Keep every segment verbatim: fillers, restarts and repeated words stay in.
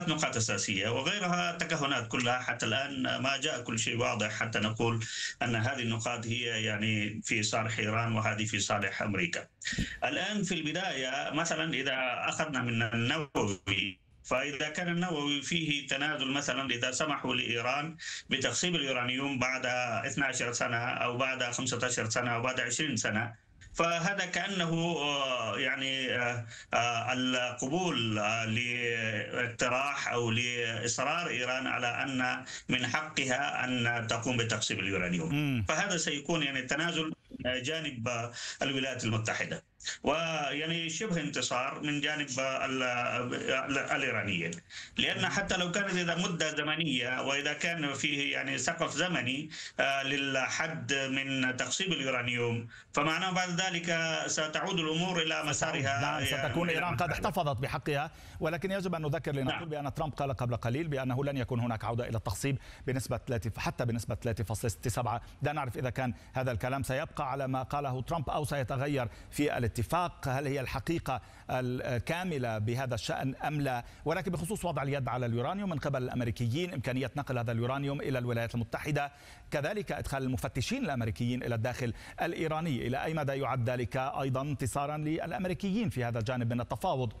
نقاط أساسية وغيرها تكهنات كلها. حتى الآن ما جاء كل شيء واضح حتى نقول أن هذه النقاط هي يعني في صالح إيران وهذه في صالح أمريكا. الآن في البداية مثلا إذا أخذنا من النووي، فإذا كان النووي فيه تنازل مثلا إذا سمحوا لإيران بتخصيب اليورانيوم بعد اثنتي عشرة سنة أو بعد خمسة عشر سنة أو بعد عشرين سنة، فهذا كأنه يعني القبول لاقتراح أو لإصرار إيران على أن من حقها أن تقوم بتخصيب اليورانيوم. فهذا سيكون يعني تنازل جانب الولايات المتحدة، ويعني شبه انتصار من جانب الإيرانيين، لأن حتى لو كانت إذا مدة زمنية وإذا كان فيه يعني سقف زمني للحد من تخصيب اليورانيوم، فمعناه بعد ذلك ستعود الأمور إلى مسارها. نعم، ستكون إيران قد احتفظت بحقها، ولكن يجب أن نذكر لنقول نعم. بأن ترامب قال قبل قليل بأنه لن يكون هناك عودة إلى التخصيب بنسبة حتى بنسبة ثلاثة فاصلة ستة سبعة. لا نعرف إذا كان هذا الكلام سيبقى على ما قاله ترامب أو سيتغير في الاتفاق. هل هي الحقيقة الكاملة بهذا الشأن أم لا؟ ولكن بخصوص وضع اليد على اليورانيوم من قبل الأمريكيين، إمكانية نقل هذا اليورانيوم إلى الولايات المتحدة، كذلك إدخال المفتشين الأمريكيين إلى الداخل الإيراني، إلى أي مدى يعد ذلك أيضا انتصارا للأمريكيين في هذا الجانب من التفاوض؟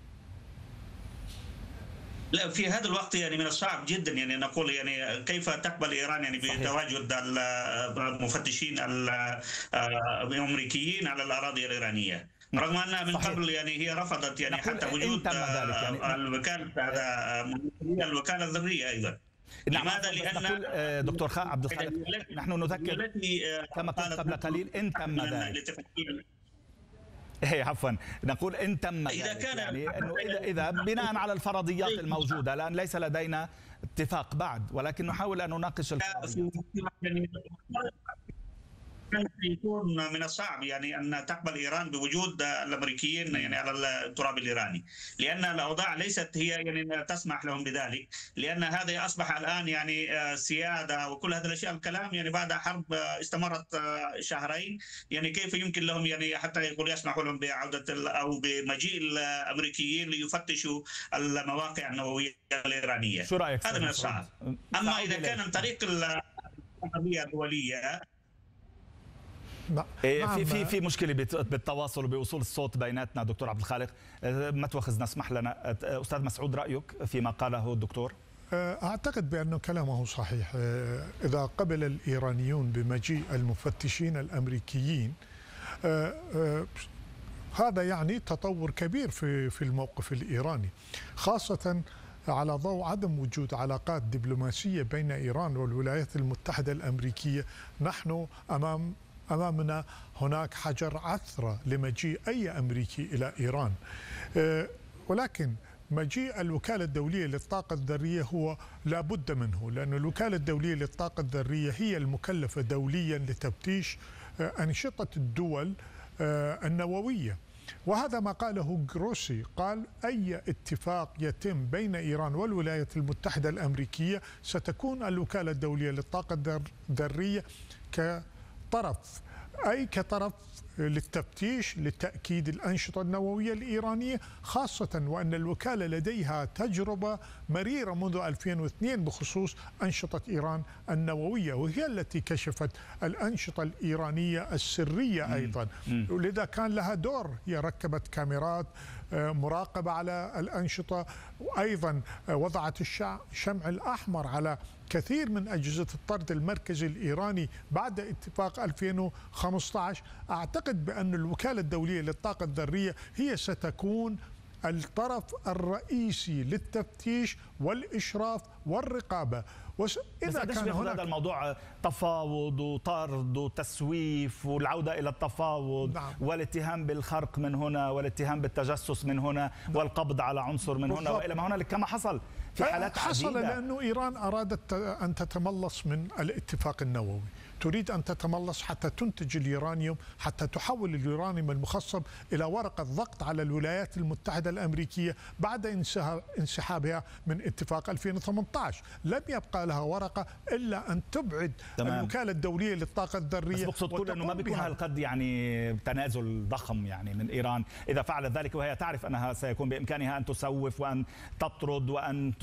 لا، في هذا الوقت يعني من الصعب جدا يعني نقول يعني كيف تقبل ايران يعني بتواجد المفتشين الامريكيين على الاراضي الايرانيه، رغم انها من قبل يعني هي رفضت يعني حتى وجود يعني الوكاله هذا الوكاله الذريه ايضا. نعم. لماذا؟ لان دكتور عبد الخالق نحن نذكر كما قلت قبل قليل ان تم ذلك. ايه عفوا، نقول ان تم إذا كان يعني انه اذا اذا بناء على الفرضيات الموجوده الان ليس لدينا اتفاق بعد، ولكن نحاول ان نناقش الفرضيات. يكون من الصعب يعني ان تقبل ايران بوجود الامريكيين يعني على التراب الايراني، لان الاوضاع ليست هي يعني تسمح لهم بذلك، لان هذا اصبح الان يعني سياده وكل هذه الاشياء. الكلام يعني بعد حرب استمرت شهرين، يعني كيف يمكن لهم يعني حتى يقول يسمحوا لهم بعوده او بمجيء الامريكيين ليفتشوا المواقع النوويه الايرانيه؟ شو رايك؟ هذا من الصعب. اما اذا كان عن طريق القضيه الدوليه في في في مشكله بالتواصل وبوصول الصوت بيناتنا دكتور عبد الخالق، ما تواخذنا اسمح لنا. استاذ مسعود، رايك فيما قاله الدكتور؟ اعتقد بانه كلامه صحيح. اذا قبل الايرانيون بمجيء المفتشين الامريكيين هذا يعني تطور كبير في في الموقف الايراني، خاصه على ضوء عدم وجود علاقات دبلوماسيه بين ايران والولايات المتحده الامريكيه. نحن امام أمامنا هناك حجر عثرة لمجيء أي أمريكي إلى إيران، ولكن مجيء الوكالة الدولية للطاقة الذرية هو لا بد منه، لأن الوكالة الدولية للطاقة الذرية هي المكلفة دوليا لتفتيش أنشطة الدول النووية. وهذا ما قاله جروسي، قال أي اتفاق يتم بين إيران والولايات المتحدة الأمريكية ستكون الوكالة الدولية للطاقة الذرية كطرف، أي كطرف للتفتيش لتأكيد الأنشطة النووية الإيرانية، خاصة وأن الوكالة لديها تجربة مريرة منذ ألفين واثنين بخصوص أنشطة إيران النووية، وهي التي كشفت الأنشطة الإيرانية السرية أيضا، ولذا كان لها دور. هي ركبت كاميرات مراقبة على الأنشطة، وأيضا وضعت الشمع الأحمر على كثير من أجهزة الطرد المركزي الإيراني بعد اتفاق ألفين وخمسة عشر. أعتقد بأن الوكالة الدولية للطاقة الذرية هي ستكون الطرف الرئيسي للتفتيش والإشراف والرقابة. إذا كان هناك هذا الموضوع تفاوض وطرد وتسويف والعودة إلى التفاوض، نعم، والاتهام بالخرق من هنا والاتهام بالتجسس من هنا، نعم، والقبض على عنصر من هنا وإلى ما هنالك، كما حصل في حالات حصل عديدة. لأنه إيران أرادت أن تتملص من الاتفاق النووي، تريد أن تتملص حتى تنتج اليورانيوم، حتى تحول اليورانيوم المخصب إلى ورقة ضغط على الولايات المتحدة الأمريكية بعد انسحابها من اتفاق ألفين وثمانية عشر. لم يبقى لها ورقة إلا أن تبعد تمام. الوكالة الدولية للطاقة الذرية. بس بقصد تقول أنه ما بيكون هالقد يعني تنازل ضخم يعني من إيران إذا فعلت ذلك، وهي تعرف أنها سيكون بإمكانها أن تسوف وأن تطرد وأن